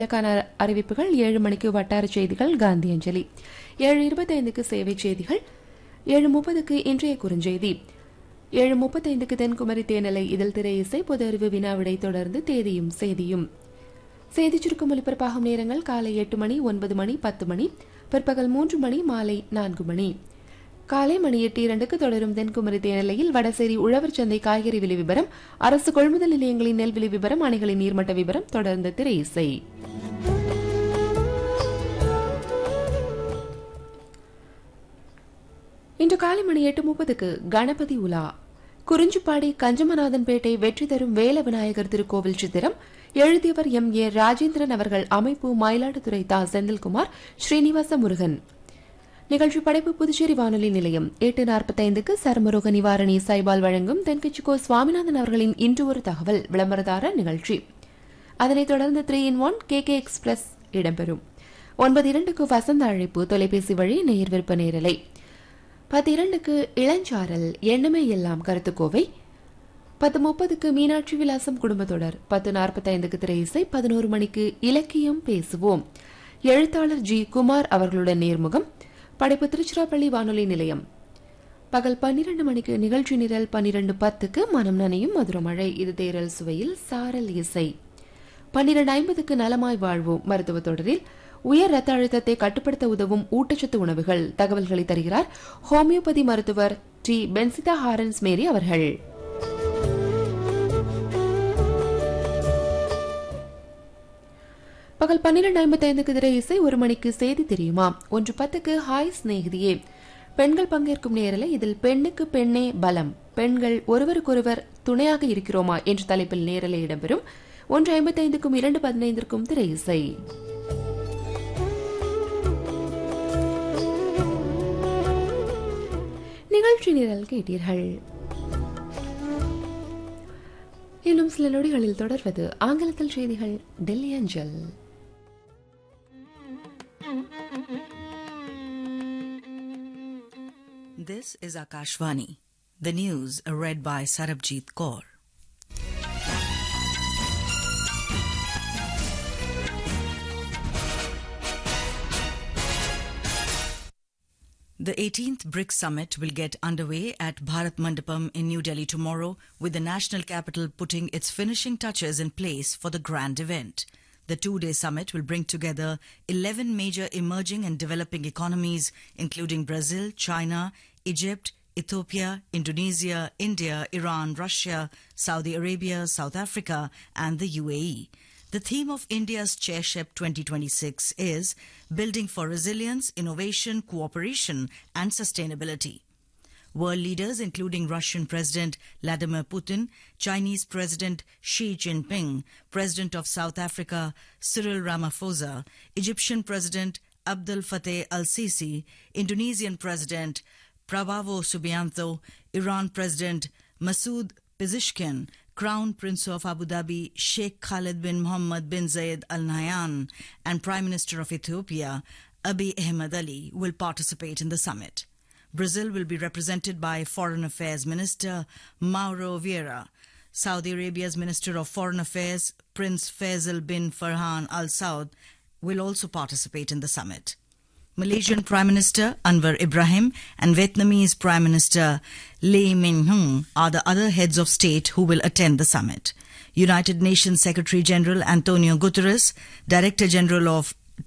அறிவிப்புகள் 7 மணிக்கு வட்டார செய்திகள் காந்தி அஞ்சலி 7:25க்கு சேவை செய்திகள் 7:30க்கு இன்றைய குறுஞ்செய்தி 7:35க்கு தென்குமரி தேனலை இதில் திரை இசை பொது அறிவு வினாவிடை தொடர்ந்து தேதியும் செய்தியும் செய்தி சுருக்கம் ஒலிபரப்பாகும் நேரங்கள் காலை 8 மணி 9 மணி 10 மணி பிற்பகல் 3 மணி மாலை 4 மணி காலை மணி 8:02க்கு தொடரும் தென்குமரி தேனலையில் வடசேரி உழவர் சந்தை காய்கறி விலை விவரம் அரசு கொள்முதல் நிலையங்களின் நெல் விலை விவரம் அணைகளின் நீர்மட்ட விவரம் தொடர்ந்து திரை இசை இன்று காலை மணி 8:30க்கு கணபதி உலா குறிஞ்சிப்பாடி கஞ்சமநாதன்பேட்டை வெற்றி தரும் வேல விநாயகர் திருக்கோவில் சித்திரம் எழுதியவர் M.A. ராஜேந்திரன் அவர்கள் அமைப்பு மயிலாடுதுறை தா செந்தில்குமார் ஸ்ரீனிவாச முருகன் நிகழ்ச்சி படைப்பு புதுச்சேரி வானொலி நிலையம் 8:45க்கு சர்மரோக நிவாரணி சைபால் வழங்கும் தென்கட்சிக்கோ சுவாமிநாதன் அவர்களின் இன்று ஒரு தகவல் விளம்பரதார நிகழ்ச்சி அதனைத் தொடர்ந்து 3-in-1 KK எக்ஸ்பிரஸ் இடம்பெறும் 9:02க்கு வசந்த அழைப்பு தொலைபேசி வழி நேயர் விருப்ப நேரலை 10:02க்கு இளஞ்சாரல் எண்ணமே எல்லாம் கருத்துக்கோவை 10:30க்கு மீனாட்சி விலாசம் குடும்பத்தொடர் 10:45க்கு திரை இசை 11 மணிக்கு இலக்கியம் பேசுவோம் எழுத்தாளர் G. குமார் அவர்களுடன் நேர்முகம் படைப்பு திருச்சிராப்பள்ளி வானொலி நிலையம் பகல் 12 மணிக்கு நிகழ்ச்சி நிரல் 12:10க்கு மனம் நனையும் மதுரமழை இது தேரல் சுவையில் சாரல் இசை 12:50க்கு நலமாய் வாழ்வோம் மருத்துவ தொடரில் உயர் ரத்த அழுத்தத்தை கட்டுப்படுத்த உதவும் ஊட்டச்சத்து உணவுகள் தகவல்களை தருகிறார் ஹோமியோபதி மருத்துவர் டி. பென்சிதா ஹாரன்ஸ் மேரி அவர்கள் பகல் 12:55க்கு திரை இசை 1 மணிக்கு செய்தி தெரியுமா 1:10க்கு ஹாய் ஸ்நேகிதியே பெண்கள் பங்கேற்கும் நேரலை இதில் பெண்ணுக்கு பெண்ணே பலம் பெண்கள் ஒருவருக்கொருவர் துணையாக இருக்கிறோமா என்ற தலைப்பில் நேரலை இடம்பெறும் 1:55க்கும் 2:15க்கும் திரை இசை நிகழ்ச்சி நிரல் கேட்டீர்கள். இன்னும் சில நொடிகளில் தொடர்வது ஆங்கிலத்தில் செய்திகள் டெல்லி அஞ்சல். This is Akashvani. The news read by Sarabjit Kaur. The 18th BRICS Summit will get underway at Bharat Mandapam in New Delhi tomorrow, with the national capital putting its finishing touches in place for the grand event. The two-day summit will bring together 11 major emerging and developing economies, including Brazil, China, Egypt, Ethiopia, Indonesia, India, Iran, Russia, Saudi Arabia, South Africa, and the UAE. The theme of India's Chairship 2026 is Building for Resilience, Innovation, Cooperation, and Sustainability. World leaders, including Russian President Vladimir Putin, Chinese President Xi Jinping, President of South Africa Cyril Ramaphosa, Egyptian President Abdel Fattah al-Sisi, Indonesian President Prabowo Subianto, Iran President Masoud Pezeshkian, Crown Prince of Abu Dhabi Sheikh Khalid bin Mohammed bin Zayed Al Nahyan, and Prime Minister of Ethiopia Abiy Ahmed Ali will participate in the summit. Brazil will be represented by Foreign Affairs Minister Mauro Vieira. Saudi Arabia's Minister of Foreign Affairs Prince Faisal bin Farhan Al Saud will also participate in the summit. Malaysian Prime Minister Anwar Ibrahim and Vietnamese Prime Minister Lee Min-hung are the other heads of state who will attend the summit. United Nations Secretary General Antonio Guterres, Director General of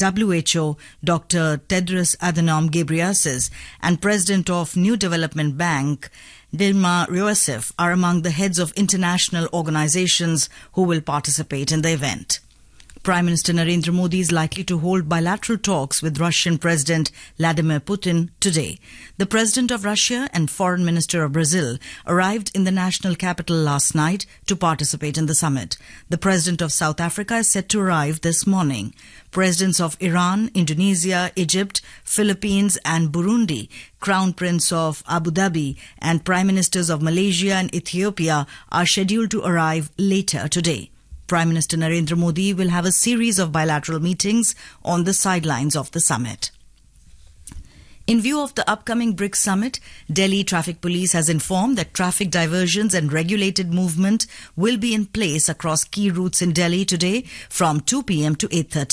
WHO Dr. Tedros Adhanom Ghebreyesus, and President of New Development Bank Dilma Rousseff are among the heads of international organizations who will participate in the event. Prime Minister Narendra Modi is likely to hold bilateral talks with Russian President Vladimir Putin today. The President of Russia and Foreign Minister of Brazil arrived in the national capital last night to participate in the summit. The President of South Africa is set to arrive this morning. Presidents of Iran, Indonesia, Egypt, Philippines and Burundi, Crown Prince of Abu Dhabi and Prime Ministers of Malaysia and Ethiopia are scheduled to arrive later today. Prime Minister Narendra Modi will have a series of bilateral meetings on the sidelines of the summit. In view of the upcoming BRICS summit, Delhi Traffic Police has informed that traffic diversions and regulated movement will be in place across key routes in Delhi today from 2 p.m. to 8:30.